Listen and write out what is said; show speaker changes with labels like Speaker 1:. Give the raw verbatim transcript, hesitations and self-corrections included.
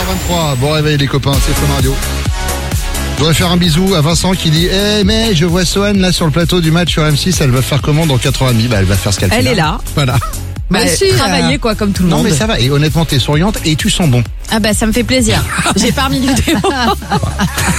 Speaker 1: vingt-trois. Bon réveil les copains, c'est Fun Radio. Je voudrais faire un bisou à Vincent qui dit Eh hey, mais je vois Sohan là sur le plateau du match sur M six, elle va faire comment dans quatre heures trente? Bah elle va faire ce qu'elle fait.
Speaker 2: Elle
Speaker 1: là.
Speaker 2: est là.
Speaker 1: Voilà.
Speaker 2: Bah,
Speaker 3: Bah, si,
Speaker 2: travailler
Speaker 3: euh,
Speaker 2: quoi, comme tout le
Speaker 1: Non
Speaker 2: monde.
Speaker 1: mais ça va, et honnêtement t'es souriante et tu sens bon.
Speaker 2: Ah bah ça me fait plaisir. J'ai pas remis du déo.